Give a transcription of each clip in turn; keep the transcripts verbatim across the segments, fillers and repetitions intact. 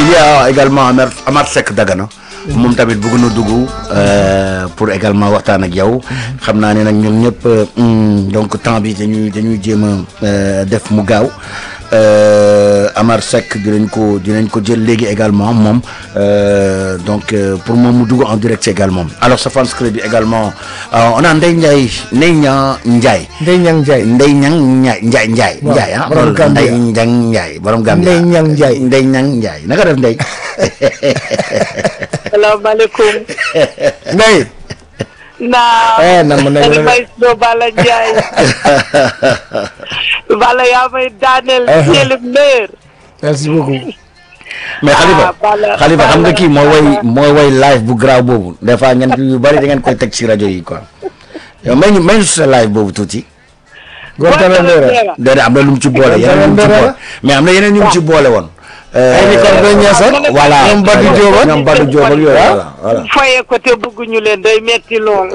il y a également Amar Amar Seck Dagana. moom tamit bëgg na dugg pour également waxtaan ak yow. xam naa ne nag ñoom ñëpp donc temps bi dañuy dañuy jéem a def mu gaaw. Amar Seck dinañ ko dinañ ko jël léegi également moom donc pour moom mu dugg en direct également alors sa fans club bi également on a Ndeye Ndiaye Ndeye Niang Ndiaye. Ndeye Niang Ndiaye. Ndeye Niang Ndiaye Ndiaye Ndiaye. Ndiaye ah borom Gambia Ndeye Niang Ndiaye borom Gambia. Ndeye Niang Ndiaye Ndeye Niang Ndiaye naka def Ndeye. salaamaaleykum. Ndeye. naa. eh na ma nekk may do Balla Ndiaye. Balla yaa may daaneel. jëli meer. merci beaucoup. mais Khalifa Khalifa xam nga kii moo way moo way live bu graaw boobu des fois ngeen yu bari da ngeen koy teg ci rajo yi quoi yow may ñu may ñu sa live boobu tuuti. góor tamit Ndera. déedéet am na lu mu ci boole yeneen lu mu ci boole mais am na yeneen ñu mu ci boole woon. ay ni kon doy ñeesa. voilà ñoom Badou Diop ak ñoom Badou Diop ak yooyu voilà voilà. foye ko te bëgguñu leen day metti lool.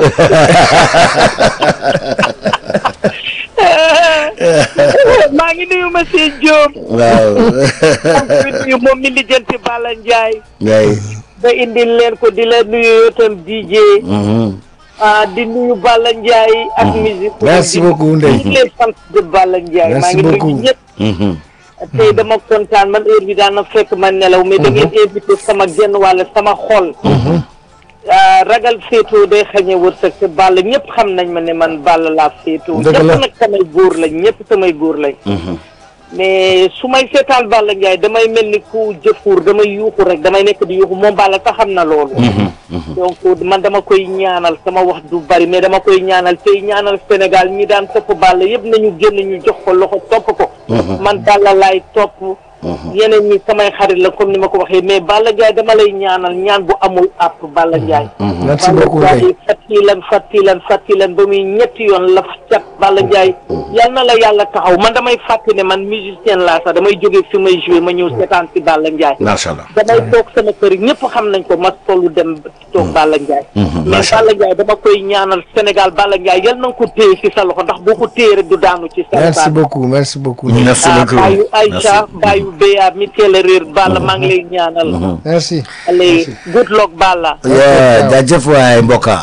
maa ngi nuyu monsieur Diop. waaw. nuyu moom mi lijjanti Balla Ndiaye. ngay. ba indil leen ko di la nuyu itam D J. ah di nuyu Balla Ndiaye. ak musique. merci beaucoup Ndeye. di leen sant de Balla Ndiaye. maa merci ngi nuyu beaucoup. ñëpp. tey dama kontaan man heure bi daan na fekk ma nelaw mais da ngeen invité sama genn wàll sama xol. ragal féetoo day xañe wërsëg te Balla ñëpp xam nañ ma ne man Balla laa féetoo. dëgg la ñëpp nag samay góor lañ ñëpp samay góor lañ. mais su may seetaan Balla Ndiaye damay mel ni ku jëfuur damay yuuxu rek damay nekk di yuuxu moom Balla sax xam na loolu. donc man dama koy ñaanal sama wax du bari mais dama koy ñaanal tey ñaanal Sénégal ñi daan topp Balla yëpp nañu génn ñu jox ko loxo topp ko. man Balla laay topp. yeneen ñi samay xarit la comme ni ma ko waxee mais Balla Ndiaye dama lay ñaanal ñaan bu amul àpp Balla Ndiaye. merci beaucoup Balla Ndeye. Ndiaye fàttilan fàttilan fàttilan ba muy ñetti yoon la cat Balla Ndiaye yal na la yàlla taxaw man damay fàtti ne man musicien laa sax damay jógee fi may joué ma ñëw seetaan si Balla Ndiaye. macha allah. damay toog sama kër ñëpp xam nañ ko ma tollu dem toog Balla Ndiaye. mais macha allah Balla Ndiaye dama koy ñaanal Sénégal Balla Ndiaye yal na nga ko téye si sa loxo ndax boo ko téye rek du daanu ci Sénégal. merci beaucoup merci beaucoup. merci beaucoup Bayu Aïcha Bayu Béya mi teel a réer Balla maa ngi lay ñaanal. merci. allez good luck Balla. jaajëf waay mbokka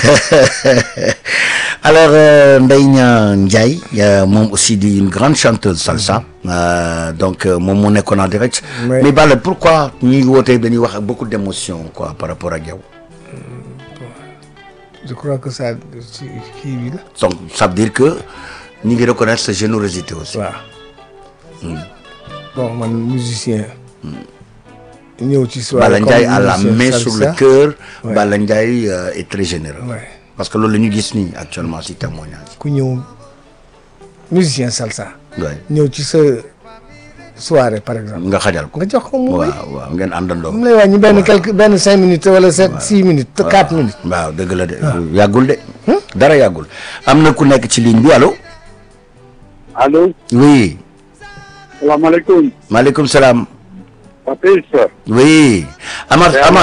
alors euh, Ndeye Niang Ndiaye euh, moom aussi di une grande chanteuse salsa euh, donc euh, moom moo nekkoon en direct. Oui. mais Balla pourquoi ñuy wootee dañuy wax ak beaucoup d'émotion quoi par rapport ak yow. je crois que ça ci kii bi la. donc ça veut dire que ñu ngi reconnaître sa générosité aussi. waaw. bon man musicien. ñëw ci soirée Balla Ndiaye a la musicien main salsa. sur le cœur. Ouais. Balla Ndiaye euh, est très généreux. Ouais. parce que loolu la ñu gis nii actuellement ci témoignage. ku ñëw musicien salsa. waay ñëw ci sa soirée par exemple. nga xajal ko. nga jox ko mu wéy. waaw waaw ngeen àndandoo. mu lay wàññi benn quelque benn cinq minutes wala sept six minutes te quatre minutes. waaw dëgg la de. yàggul de. dara yàggul. am na ku nekk ci ligne bi allo. allo. oui. salaamaaleykum. maaleykum salaam. Papis. oui. Amar Amar